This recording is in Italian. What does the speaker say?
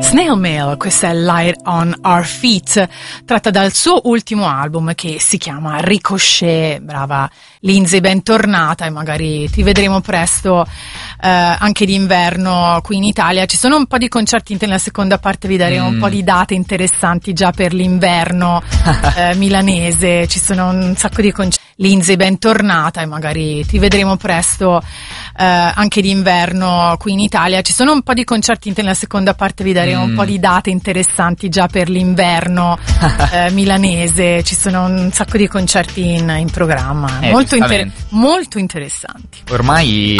Snail Mail, questa è Light on Our Feet, tratta dal suo ultimo album che si chiama Ricochet. Brava Lindsay, bentornata, e magari ti vedremo presto anche d'inverno qui in Italia. Ci sono un po' di concerti nella seconda parte, vi daremo un po' di date interessanti già per l'inverno milanese, ci sono un sacco di concerti. Lindsay, bentornata, e magari ti vedremo presto anche d'inverno qui in Italia. Ci sono un po' di concerti nella seconda parte, vi daremo un po' di date interessanti già per l'inverno milanese, ci sono un sacco di concerti in programma, molto interessanti. Ormai